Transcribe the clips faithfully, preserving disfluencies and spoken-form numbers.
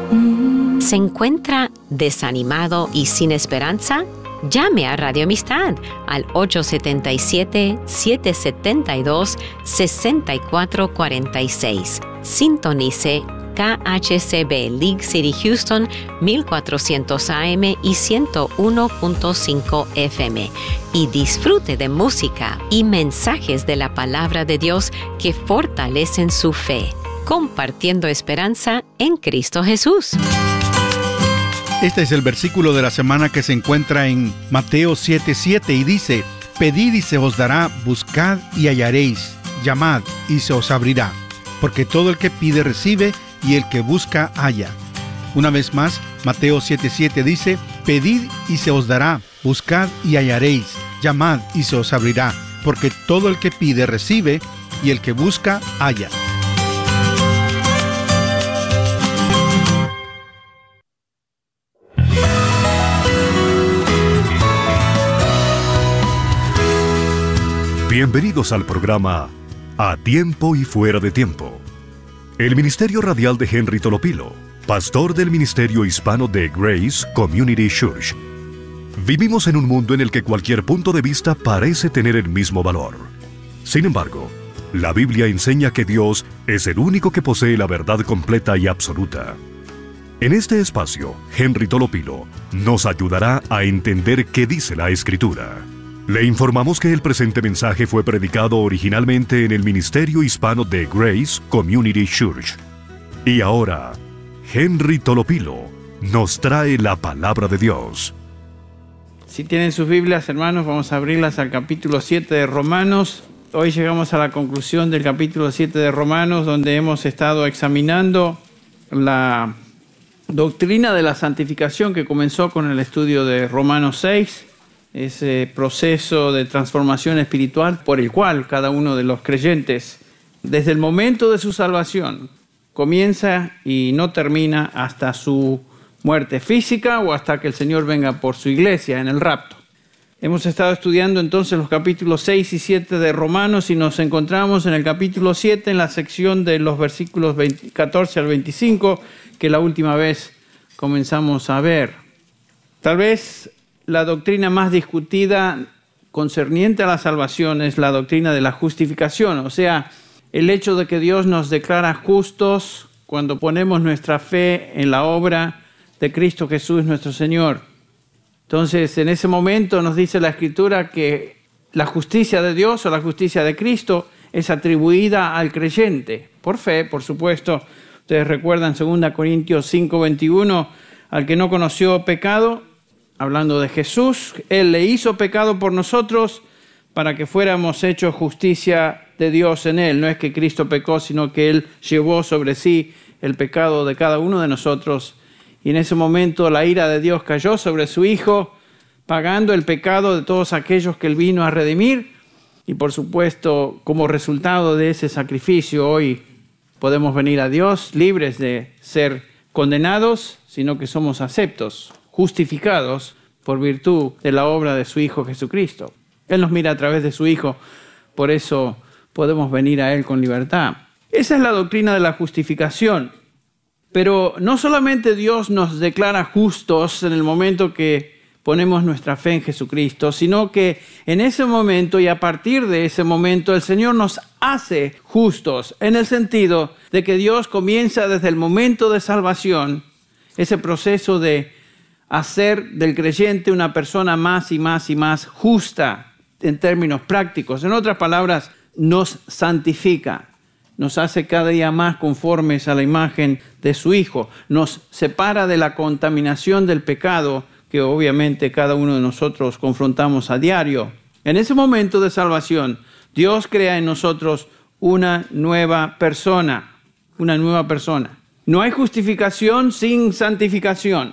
¿Se encuentra desanimado y sin esperanza? Llame a Radio Amistad al ocho siete siete, siete siete dos, seis cuatro cuatro seis. Sintonice K H C B League City Houston mil cuatrocientos A M y ciento uno punto cinco F M y disfrute de música y mensajes de la palabra de Dios que fortalecen su fe, compartiendo esperanza en Cristo Jesús. Este es el versículo de la semana que se encuentra en Mateo siete siete y dice: Pedid y se os dará, buscad y hallaréis, llamad y se os abrirá, porque todo el que pide recibe y el que busca halla. Una vez más, Mateo siete siete dice: Pedid y se os dará, buscad y hallaréis, llamad y se os abrirá, porque todo el que pide recibe y el que busca halla. Bienvenidos al programa A Tiempo y Fuera de Tiempo. El Ministerio Radial de Henry Tolopilo, pastor del Ministerio Hispano de Grace Community Church. Vivimos en un mundo en el que cualquier punto de vista parece tener el mismo valor. Sin embargo, la Biblia enseña que Dios es el único que posee la verdad completa y absoluta. En este espacio, Henry Tolopilo nos ayudará a entender qué dice la Escritura. Le informamos que el presente mensaje fue predicado originalmente en el Ministerio Hispano de Grace Community Church. Y ahora, Henry Tolopilo nos trae la palabra de Dios. Si tienen sus Biblias, hermanos, vamos a abrirlas al capítulo siete de Romanos. Hoy llegamos a la conclusión del capítulo siete de Romanos, donde hemos estado examinando la doctrina de la santificación que comenzó con el estudio de Romanos seis. Ese proceso de transformación espiritual por el cual cada uno de los creyentes, desde el momento de su salvación, comienza y no termina hasta su muerte física o hasta que el Señor venga por su iglesia en el rapto. Hemos estado estudiando entonces los capítulos seis y siete de Romanos y nos encontramos en el capítulo siete en la sección de los versículos catorce al veinticinco que la última vez comenzamos a ver. Tal vez la doctrina más discutida concerniente a la salvación es la doctrina de la justificación, o sea, el hecho de que Dios nos declara justos cuando ponemos nuestra fe en la obra de Cristo Jesús nuestro Señor. Entonces, en ese momento nos dice la Escritura que la justicia de Dios o la justicia de Cristo es atribuida al creyente, por fe, por supuesto. Ustedes recuerdan segunda Corintios cinco veintiuno, al que no conoció pecado, hablando de Jesús, Él le hizo pecado por nosotros para que fuéramos hechos justicia de Dios en Él. No es que Cristo pecó, sino que Él llevó sobre sí el pecado de cada uno de nosotros. Y en ese momento la ira de Dios cayó sobre su Hijo, pagando el pecado de todos aquellos que Él vino a redimir. Y por supuesto, como resultado de ese sacrificio, hoy podemos venir a Dios libres de ser condenados, sino que somos aceptos, justificados por virtud de la obra de su Hijo Jesucristo. Él nos mira a través de su Hijo, por eso podemos venir a Él con libertad. Esa es la doctrina de la justificación. Pero no solamente Dios nos declara justos en el momento que ponemos nuestra fe en Jesucristo, sino que en ese momento y a partir de ese momento el Señor nos hace justos, en el sentido de que Dios comienza desde el momento de salvación ese proceso de hacer del creyente una persona más y más y más justa en términos prácticos. En otras palabras, nos santifica, nos hace cada día más conformes a la imagen de su Hijo, nos separa de la contaminación del pecado que obviamente cada uno de nosotros confrontamos a diario. En ese momento de salvación, Dios crea en nosotros una nueva persona, una nueva persona. No hay justificación sin santificación.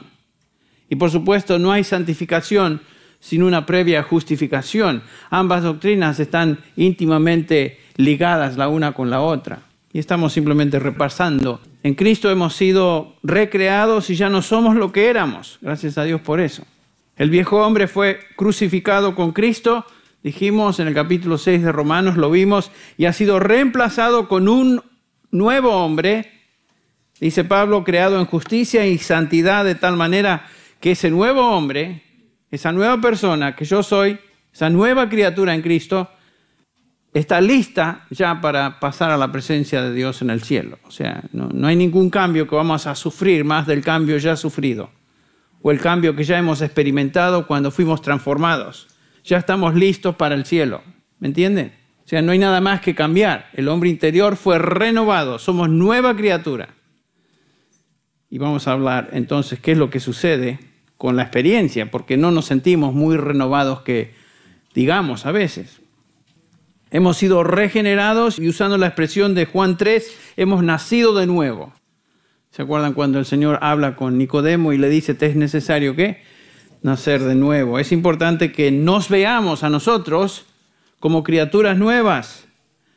Y por supuesto, no hay santificación sin una previa justificación. Ambas doctrinas están íntimamente ligadas la una con la otra. Y estamos simplemente repasando. En Cristo hemos sido recreados y ya no somos lo que éramos. Gracias a Dios por eso. El viejo hombre fue crucificado con Cristo. Dijimos en el capítulo seis de Romanos, lo vimos, y ha sido reemplazado con un nuevo hombre Dice Pablo, creado en justicia y santidad de tal manera que ese nuevo hombre, esa nueva persona que yo soy, esa nueva criatura en Cristo, está lista ya para pasar a la presencia de Dios en el cielo. O sea, no, no hay ningún cambio que vamos a sufrir más del cambio ya sufrido o el cambio que ya hemos experimentado cuando fuimos transformados. Ya estamos listos para el cielo. ¿Me entienden? O sea, no hay nada más que cambiar. El hombre interior fue renovado. Somos nueva criatura. Y vamos a hablar entonces qué es lo que sucede con la experiencia, porque no nos sentimos muy renovados que digamos a veces. Hemos sido regenerados y usando la expresión de Juan tres, hemos nacido de nuevo. ¿Se acuerdan cuando el Señor habla con Nicodemo y le dice, ¿te es necesario qué? Nacer de nuevo. Es importante que nos veamos a nosotros como criaturas nuevas.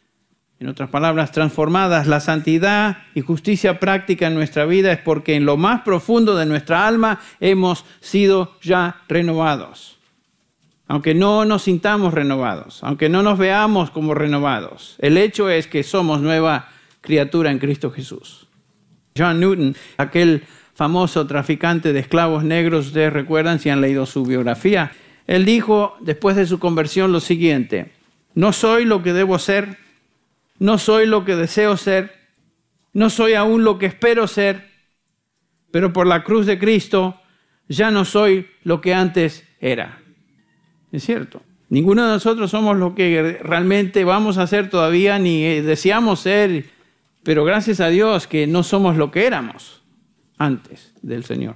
En otras palabras, transformadas. La santidad y justicia práctica en nuestra vida es porque en lo más profundo de nuestra alma hemos sido ya renovados. Aunque no nos sintamos renovados, aunque no nos veamos como renovados, el hecho es que somos nueva criatura en Cristo Jesús. John Newton, aquel famoso traficante de esclavos negros, ustedes recuerdan si han leído su biografía, él dijo después de su conversión lo siguiente: no soy lo que debo ser, no soy lo que deseo ser, no soy aún lo que espero ser, pero por la cruz de Cristo ya no soy lo que antes era. Es cierto. Ninguno de nosotros somos lo que realmente vamos a ser todavía, ni deseamos ser, pero gracias a Dios que no somos lo que éramos antes del Señor.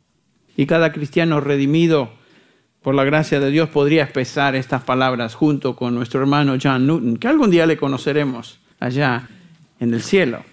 Y cada cristiano redimido por la gracia de Dios podría expresar estas palabras junto con nuestro hermano John Newton, que algún día le conoceremos allá en el cielo.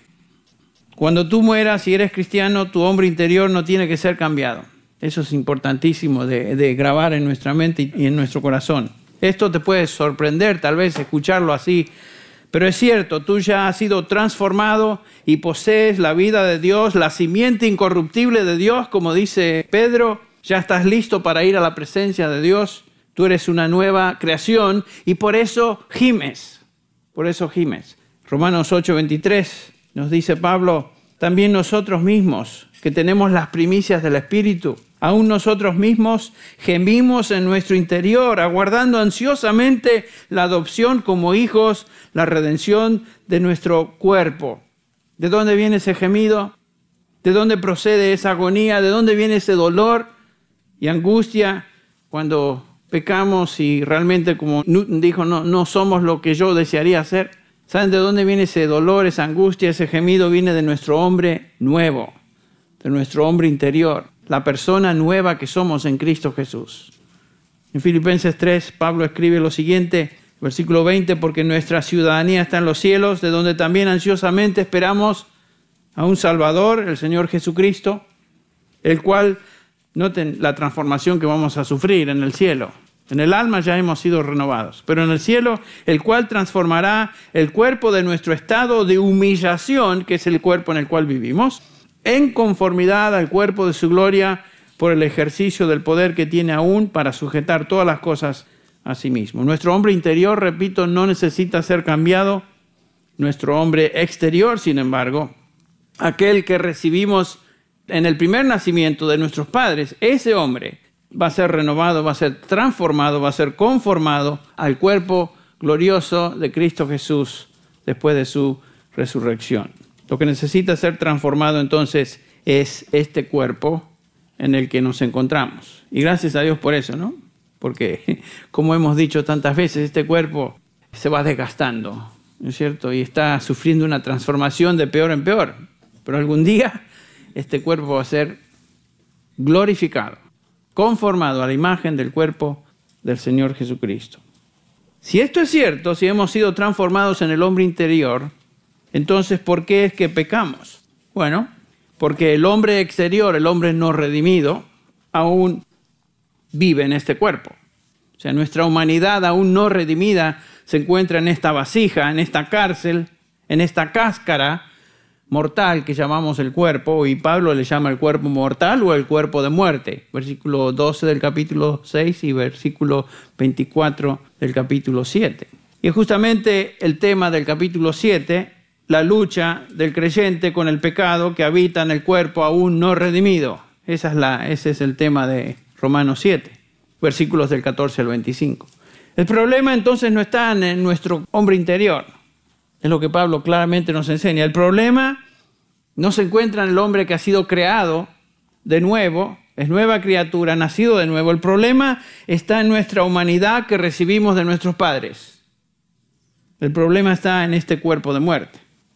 Cuando tú mueras, si eres cristiano, tu hombre interior no tiene que ser cambiado. Eso es importantísimo de, de grabar en nuestra mente y en nuestro corazón. Esto te puede sorprender, tal vez, escucharlo así, pero es cierto, tú ya has sido transformado y posees la vida de Dios, la simiente incorruptible de Dios, como dice Pedro. Ya estás listo para ir a la presencia de Dios. Tú eres una nueva creación y por eso gimes. Por eso gimes. Romanos ocho veintitrés nos dice Pablo, también nosotros mismos, que tenemos las primicias del Espíritu, aún nosotros mismos gemimos en nuestro interior, aguardando ansiosamente la adopción como hijos, la redención de nuestro cuerpo. ¿De dónde viene ese gemido? ¿De dónde procede esa agonía? ¿De dónde viene ese dolor y angustia cuando pecamos y realmente, como Newton dijo, no, no somos lo que yo desearía ser? ¿Saben de dónde viene ese dolor, esa angustia, ese gemido? Viene de nuestro hombre nuevo, de nuestro hombre interior, la persona nueva que somos en Cristo Jesús. En Filipenses tres, Pablo escribe lo siguiente, versículo veinte, porque nuestra ciudadanía está en los cielos, de donde también ansiosamente esperamos a un Salvador, el Señor Jesucristo, el cual, noten la transformación que vamos a sufrir en el cielo. En el alma ya hemos sido renovados, pero en el cielo, el cual transformará el cuerpo de nuestro estado de humillación, que es el cuerpo en el cual vivimos, en conformidad al cuerpo de su gloria por el ejercicio del poder que tiene aún para sujetar todas las cosas a sí mismo. Nuestro hombre interior, repito, no necesita ser cambiado. Nuestro hombre exterior, sin embargo, aquel que recibimos en el primer nacimiento de nuestros padres, ese hombre va a ser renovado, va a ser transformado, va a ser conformado al cuerpo glorioso de Cristo Jesús después de su resurrección. Lo que necesita ser transformado entonces es este cuerpo en el que nos encontramos. Y gracias a Dios por eso, ¿no? Porque, como hemos dicho tantas veces, este cuerpo se va desgastando, ¿no es cierto? Y está sufriendo una transformación de peor en peor. Pero algún día este cuerpo va a ser glorificado, conformado a la imagen del cuerpo del Señor Jesucristo. Si esto es cierto, si hemos sido transformados en el hombre interior, entonces, ¿por qué es que pecamos? Bueno, porque el hombre exterior, el hombre no redimido, aún vive en este cuerpo. O sea, nuestra humanidad aún no redimida se encuentra en esta vasija, en esta cárcel, en esta cáscara mortal que llamamos el cuerpo, y Pablo le llama el cuerpo mortal o el cuerpo de muerte. Versículo doce del capítulo seis y versículo veinticuatro del capítulo siete. Y justamente el tema del capítulo siete la lucha del creyente con el pecado que habita en el cuerpo aún no redimido. Esa es la, ese es el tema de Romanos siete, versículos del catorce al veinticinco. El problema entonces no está en nuestro hombre interior. Es lo que Pablo claramente nos enseña. El problema no se encuentra en el hombre que ha sido creado de nuevo, es nueva criatura, nacido de nuevo. El problema está en nuestra humanidad que recibimos de nuestros padres. El problema está en este cuerpo de muerte.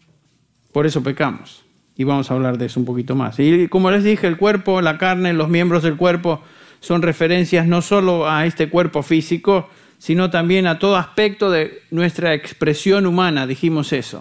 Por eso pecamos. Y vamos a hablar de eso un poquito más. Y como les dije, el cuerpo, la carne, los miembros del cuerpo son referencias no solo a este cuerpo físico, sino también a todo aspecto de nuestra expresión humana, dijimos eso.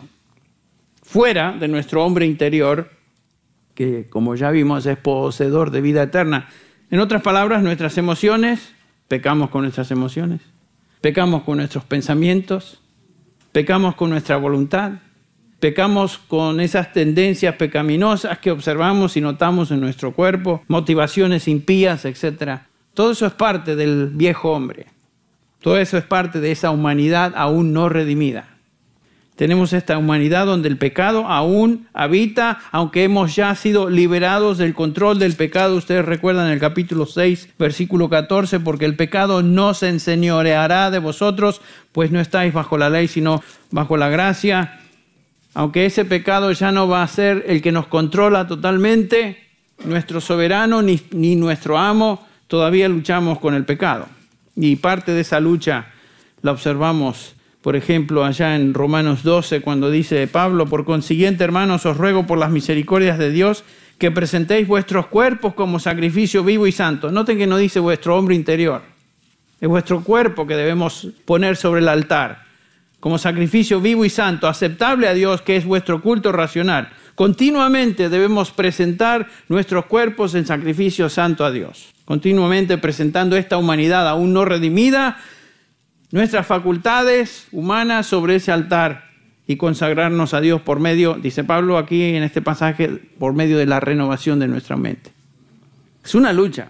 Fuera de nuestro hombre interior, que como ya vimos es poseedor de vida eterna. En otras palabras, nuestras emociones, pecamos con nuestras emociones, pecamos con nuestros pensamientos, pecamos con nuestra voluntad, pecamos con esas tendencias pecaminosas que observamos y notamos en nuestro cuerpo, motivaciones impías, etcétera. Todo eso es parte del viejo hombre. Todo eso es parte de esa humanidad aún no redimida. Tenemos esta humanidad donde el pecado aún habita, aunque hemos ya sido liberados del control del pecado. Ustedes recuerdan el capítulo seis, versículo catorce, porque el pecado no se enseñoreará de vosotros, pues no estáis bajo la ley, sino bajo la gracia. Aunque ese pecado ya no va a ser el que nos controla totalmente, nuestro soberano ni, ni nuestro amo, todavía luchamos con el pecado. Y parte de esa lucha la observamos, por ejemplo, allá en Romanos doce, cuando dice Pablo: por consiguiente, hermanos, os ruego por las misericordias de Dios que presentéis vuestros cuerpos como sacrificio vivo y santo. Noten que no dice vuestro hombre interior. Es vuestro cuerpo que debemos poner sobre el altar, como sacrificio vivo y santo, aceptable a Dios, que es vuestro culto racional. Continuamente debemos presentar nuestros cuerpos en sacrificio santo a Dios. Continuamente presentando esta humanidad aún no redimida, nuestras facultades humanas sobre ese altar y consagrarnos a Dios por medio, dice Pablo aquí en este pasaje, por medio de la renovación de nuestra mente. Es una lucha.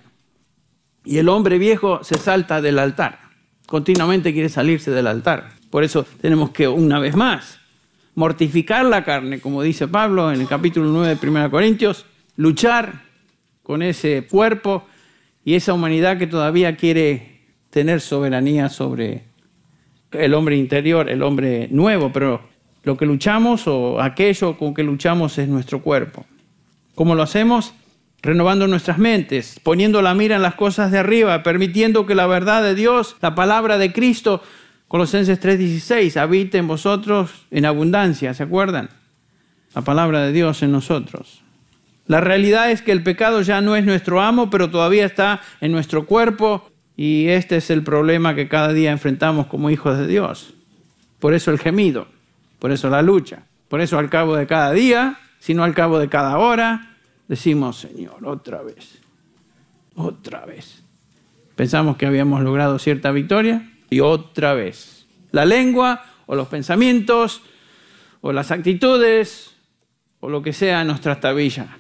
Y el hombre viejo se salta del altar. Continuamente quiere salirse del altar. Por eso tenemos que, una vez más, mortificar la carne, como dice Pablo en el capítulo nueve de primera Corintios, luchar con ese cuerpo y esa humanidad que todavía quiere tener soberanía sobre el hombre interior, el hombre nuevo, pero lo que luchamos o aquello con que luchamos es nuestro cuerpo. ¿Cómo lo hacemos? Renovando nuestras mentes, poniendo la mira en las cosas de arriba, permitiendo que la verdad de Dios, la palabra de Cristo, Colosenses tres dieciséis, habite en vosotros en abundancia, ¿se acuerdan? La palabra de Dios en nosotros. La realidad es que el pecado ya no es nuestro amo, pero todavía está en nuestro cuerpo, y este es el problema que cada día enfrentamos como hijos de Dios. Por eso el gemido, por eso la lucha, por eso al cabo de cada día, sino al cabo de cada hora, decimos: Señor, otra vez, otra vez. Pensamos que habíamos logrado cierta victoria y otra vez. La lengua o los pensamientos o las actitudes o lo que sea nos trastabilla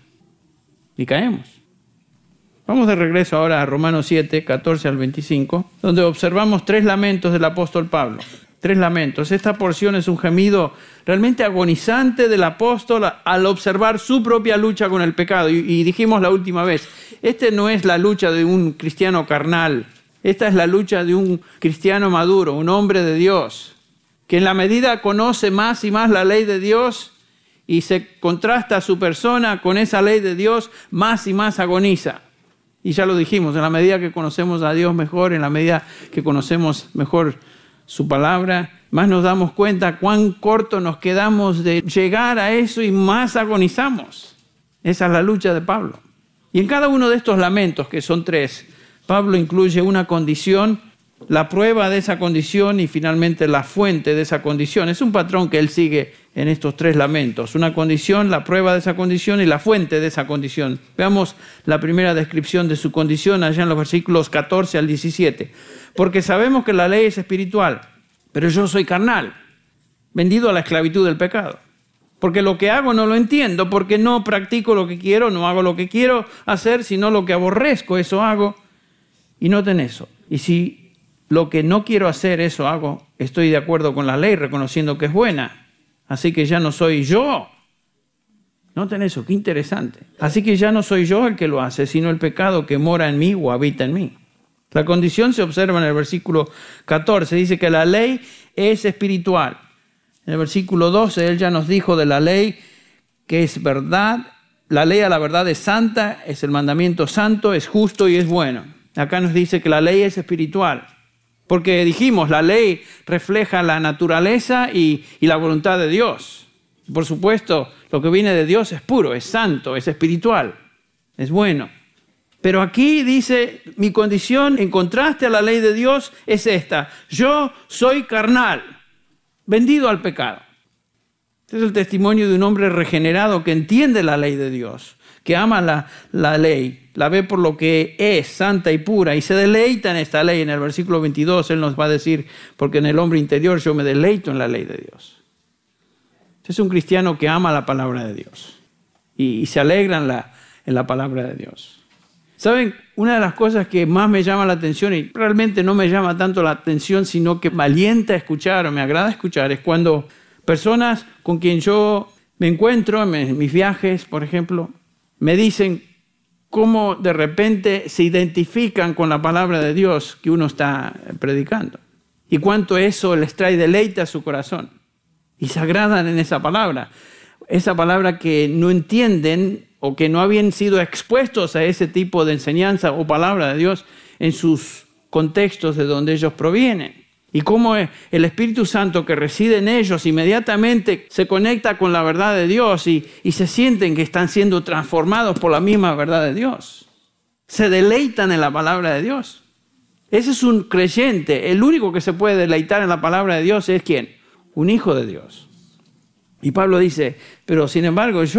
y caemos. Vamos de regreso ahora a Romanos siete, catorce al veinticinco, donde observamos tres lamentos del apóstol Pablo. Tres lamentos. Esta porción es un gemido realmente agonizante del apóstol al observar su propia lucha con el pecado. Y, y dijimos la última vez, este no es la lucha de un cristiano carnal. Esta es la lucha de un cristiano maduro, un hombre de Dios, que en la medida conoce más y más la ley de Dios y se contrasta su persona con esa ley de Dios, más y más agoniza. Y ya lo dijimos, en la medida que conocemos a Dios mejor, en la medida que conocemos mejor su palabra, más nos damos cuenta cuán corto nos quedamos de llegar a eso y más agonizamos. Esa es la lucha de Pablo. Y en cada uno de estos lamentos, que son tres, Pablo incluye una condición, la prueba de esa condición y finalmente la fuente de esa condición. Es un patrón que él sigue en estos tres lamentos. Una condición, la prueba de esa condición y la fuente de esa condición. Veamos la primera descripción de su condición allá en los versículos catorce al diecisiete. Porque sabemos que la ley es espiritual, pero yo soy carnal, vendido a la esclavitud del pecado. Porque lo que hago no lo entiendo, porque no practico lo que quiero, no hago lo que quiero hacer, sino lo que aborrezco, eso hago. Y noten eso. Y si lo que no quiero hacer, eso hago, estoy de acuerdo con la ley, reconociendo que es buena. Así que ya no soy yo. Noten eso, qué interesante. Así que ya no soy yo el que lo hace, sino el pecado que mora en mí o habita en mí. La condición se observa en el versículo catorce. Dice que la ley es espiritual. En el versículo doce, él ya nos dijo de la ley que es verdad. La ley a la verdad es santa, es el mandamiento santo, es justo y es bueno. Acá nos dice que la ley es espiritual. Porque dijimos, la ley refleja la naturaleza y, y la voluntad de Dios. Por supuesto, lo que viene de Dios es puro, es santo, es espiritual, es bueno. Pero aquí dice, mi condición en contraste a la ley de Dios es esta. Yo soy carnal, vendido al pecado. Este es el testimonio de un hombre regenerado que entiende la ley de Dios, que ama la, la ley, la ve por lo que es, santa y pura, y se deleita en esta ley. En el versículo veintidós, él nos va a decir, porque en el hombre interior yo me deleito en la ley de Dios. Este es un cristiano que ama la palabra de Dios y, y se alegra en la, en la palabra de Dios. ¿Saben? Una de las cosas que más me llama la atención, y realmente no me llama tanto la atención, sino que me alienta a escuchar o me agrada escuchar, es cuando personas con quien yo me encuentro en mis viajes, por ejemplo, me dicen cómo de repente se identifican con la palabra de Dios que uno está predicando y cuánto eso les trae deleite a su corazón y se agradan en esa palabra, esa palabra que no entienden o que no habían sido expuestos a ese tipo de enseñanza o palabra de Dios en sus contextos de donde ellos provienen. Y cómo el Espíritu Santo que reside en ellos inmediatamente se conecta con la verdad de Dios y, y se sienten que están siendo transformados por la misma verdad de Dios. Se deleitan en la palabra de Dios. Ese es un creyente. El único que se puede deleitar en la palabra de Dios es ¿quién? Un hijo de Dios. Y Pablo dice, pero sin embargo yo